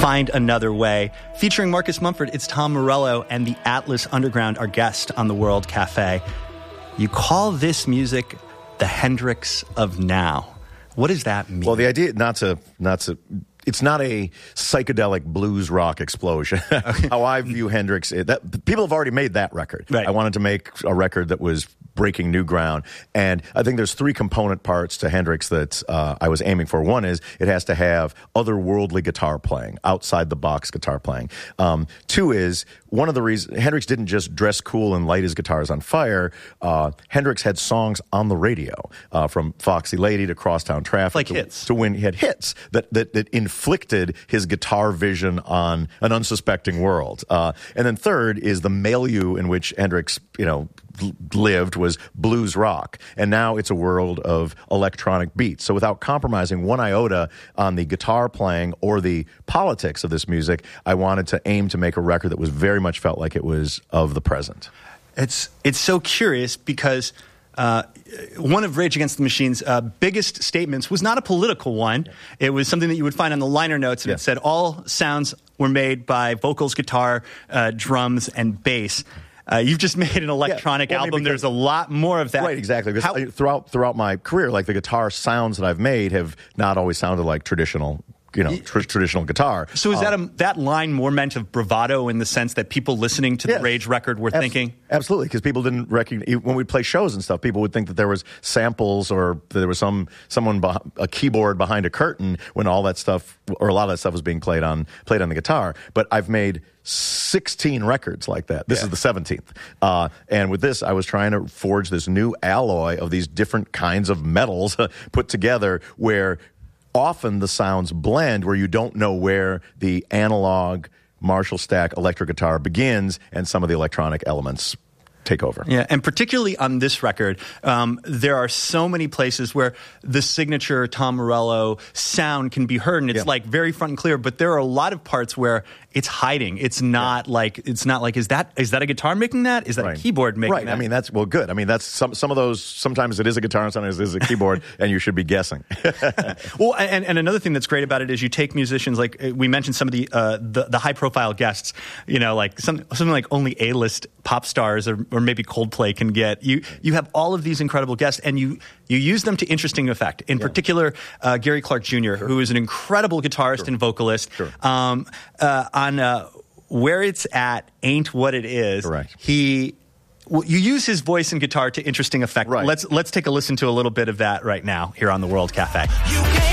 Find Another Way. Featuring Marcus Mumford, it's Tom Morello and the Atlas Underground, our guest on the World Cafe. You call this music the Hendrix of now. What does that mean? Well, the idea it's not a psychedelic blues rock explosion. Okay. How I view Hendrix, people have already made that record. Right. I wanted to make a record that was breaking new ground. And I think there's three component parts to Hendrix that I was aiming for. One is it has to have otherworldly guitar playing, outside the box guitar playing. Two is one of the reasons Hendrix didn't just dress cool and light his guitars on fire. Hendrix had songs on the radio, from Foxy Lady to Crosstown Traffic. Like hits. To when he had hits that inflicted his guitar vision on an unsuspecting world. And then third is the milieu in which Hendrix, lived was blues rock, and now it's a world of electronic beats. So without compromising one iota on the guitar playing or the politics of this music, I wanted to aim to make a record that was very much felt like it was of the present. It's so curious because one of Rage Against the Machine's biggest statements was not a political one. It was something that you would find on the liner notes, and it said all sounds were made by vocals, guitar, drums, and bass. You've just made an electronic album. There's a lot more of that. Right, exactly. Because throughout my career, like the guitar sounds that I've made have not always sounded like traditional traditional guitar. So is that line more meant of bravado in the sense that people listening to the Rage record were thinking? Absolutely, because people didn't recognize, when we play shows and stuff, people would think that there was samples or there was a keyboard behind a curtain when all that stuff, or a lot of that stuff was being played on the guitar. But I've made 16 records like that. This is the 17th. And with this, I was trying to forge this new alloy of these different kinds of metals put together where often the sounds blend, where you don't know where the analog Marshall Stack electric guitar begins and some of the electronic elements take over. Yeah, and particularly on this record, there are so many places where the signature Tom Morello sound can be heard, and it's like very front and clear. But there are a lot of parts where it's hiding. It's not like is that a guitar making that? Is that a keyboard making that? Right. I mean, that's good. I mean, that's some of those. Sometimes it is a guitar, and sometimes it is a keyboard, and you should be guessing. Well, and another thing that's great about it is you take musicians like we mentioned some of the high profile guests. Like something like only A-list pop stars or maybe Coldplay can get. You have all of these incredible guests, and you use them to interesting effect. In particular, Gary Clark Jr., who is an incredible guitarist and vocalist. On Where It's At Ain't What It Is. Correct. You use his voice and guitar to interesting effect. Right. Let's take a listen to a little bit of that right now here on the World Cafe.